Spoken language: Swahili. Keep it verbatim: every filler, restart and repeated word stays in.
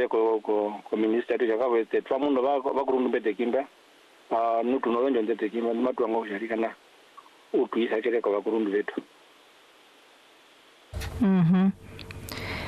chere ko ko ko minister tu jaka wete twamundo ba ba kurundu bete kimba ah nutu no njo ndete kimba matu anga usharika na utu isa chere ko ba kurundu betu. Mhm.